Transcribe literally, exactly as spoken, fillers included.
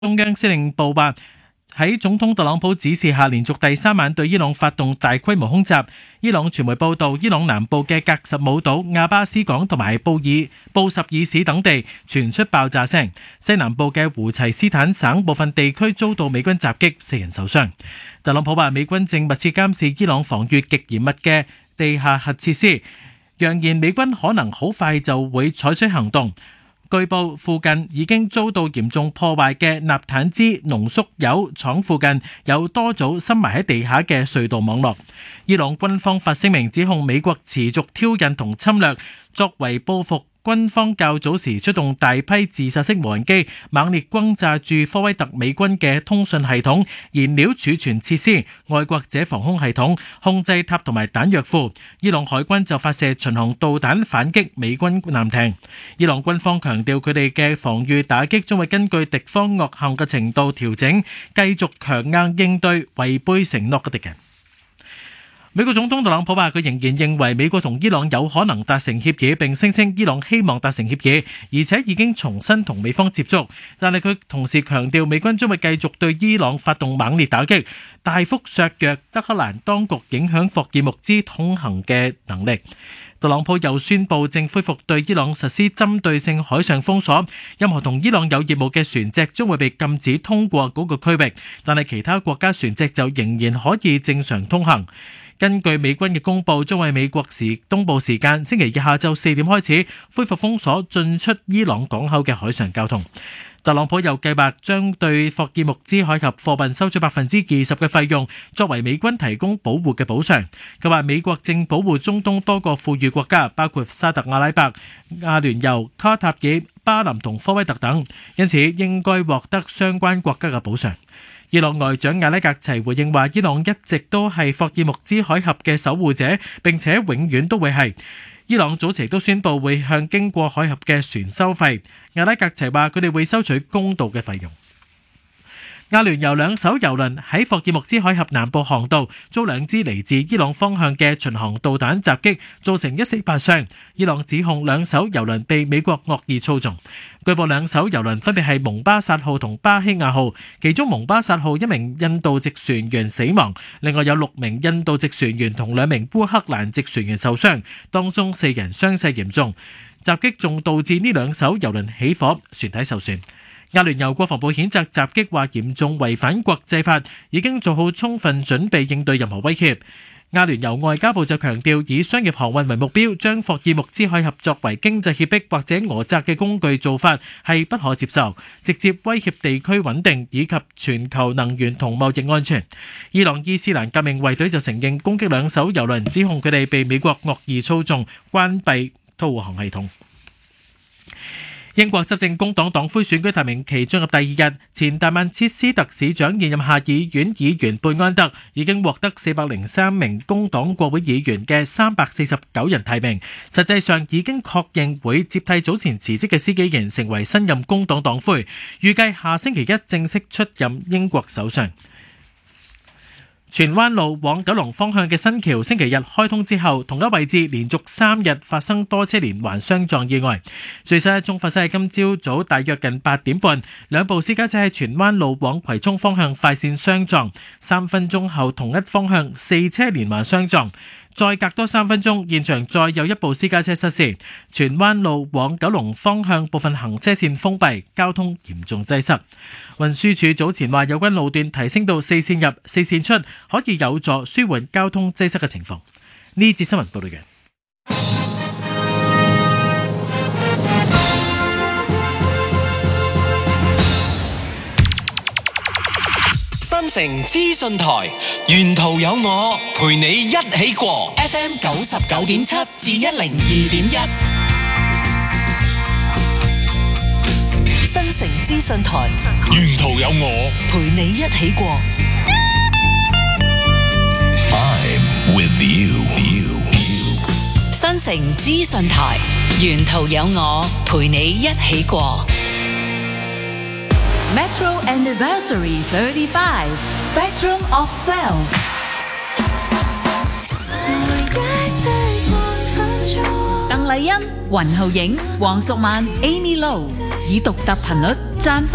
中央司令部話，喺總統特朗普指示下，連續第三晚對伊朗發動大規模空襲。伊朗傳媒報道，伊朗南部嘅格什姆島、亞巴斯港同埋布爾布什爾市等地傳出爆炸聲。西南部嘅胡齊斯坦省部分地區遭到美軍襲擊，四人受傷。特朗普話，美軍正密切監視伊朗防禦極嚴密嘅地下核設施，揚言美軍可能好快就會採取行動。據報，附近已經遭到嚴重破壞嘅納坦茲濃縮鈾廠附近有多組深埋喺地下嘅隧道網絡。伊朗軍方發聲明指控美國持續挑釁同侵略，作為報復，軍方較早時出動大批自殺式無人機，猛烈轟炸駐科威特美軍嘅通訊系統、燃料儲存設施、愛國者防空系統、控制塔同埋彈藥庫。伊朗海軍就發射巡航導彈反擊美軍艦艇。伊朗軍方強調，佢哋嘅防禦打擊將會根據敵方惡行嘅程度調整，繼續強硬應對違背承諾嘅敵人。美國總統特朗普話，佢仍然認為美國同伊朗有可能達成協議，並聲稱伊朗希望達成協議，而且已經重新同美方接觸。但係佢同時強調，美軍將會繼續對伊朗發動猛烈打擊，大幅削弱德黑蘭當局影響霍爾木茲通行嘅能力。特朗普又宣布正恢復對伊朗實施針對性海上封鎖，任何同伊朗有業務嘅船隻將會被禁止通過嗰個區域，但係其他國家船隻就仍然可以正常通行。根據美軍嘅公佈，將為美國時東部時間星期二下晝四點開始恢復封鎖進出伊朗港口嘅海上交通。特朗普又計劃將對霍爾木茲海峽貨運收取百分之二十嘅費用，作為美軍提供保護嘅補償。佢話美國正保護中東多個富裕國家，包括沙特阿拉伯、阿聯酋、卡塔爾、巴林同科威特等，因此應該獲得相關國家嘅補償。伊朗外長阿拉格齊回應話，伊朗一直都係霍爾木茲海峽嘅守護者，並且永遠都會係。伊朗早前都宣布會向經過海峽嘅船收費。阿拉格齊話佢哋會收取公道嘅費用。阿聯酋兩艘油輪喺霍爾木茲海峽南部航道遭兩支嚟自伊朗方向嘅巡航導彈襲擊，造成一死八傷。伊朗指控兩艘油輪被美國惡意操縱。據報兩艘油輪分別係蒙巴薩號同巴希亞號，其中蒙巴薩號一名印度籍船員死亡，另外有六名印度籍船員同兩名烏克蘭籍船員受傷，當中四人傷勢嚴重。襲擊仲導致呢兩艘油輪起火，船體受損。阿聯酋國防部譴責襲擊，話嚴重違反國際法，已經做好充分準備應對任何威脅。阿聯酋外交部就強調，以商業航運為目標，將霍爾木茲海峽作為經濟脅迫或者訛詐嘅工具做法係不可接受，直接威脅地區穩定以及全球能源同貿易安全。伊朗伊斯蘭革命衛隊就承認攻擊兩艘油輪，指控佢哋被美國惡意操縱，關閉導航系統。英國執政工黨黨魁選舉提名期進入第二日，前達曼切斯特市長現任下議院議員貝安德已經獲得四百零三名工黨國會議員嘅三百四十九人提名，實際上已經確認會接替早前辭職嘅司機人成為新任工黨黨魁，預計下星期一正式出任英國首相。荃灣路往九龍方向嘅新橋星期日開通之後，同一位置連續三日發生多車連環相撞意外。最新一宗發生喺今朝早大約近八點半，兩部私家車喺荃灣路往葵涌方向快線相撞，三分鐘後同一方向四車連環相撞。再隔多三分鐘，現場再有一部私家車失事，荃灣路往九龍方向部分行車線封閉，交通嚴重擠塞。運輸署早前話，有關路段提升到四線入、四線出，可以有助舒緩交通擠塞嘅情況。呢節新聞報道嘅。 新城資訊台，沿途有我陪你一起過 F M 九十九點七至一零二點一。新城資訊台， 沿途有我陪你一起過。 I'm with you. 新城資訊台，沿途有我陪你一起過。Metro Anniversary thirty-five Spectrum of Sound。鄧麗欣、雲浩影、黃淑曼、Amy Lo 以獨特頻率綻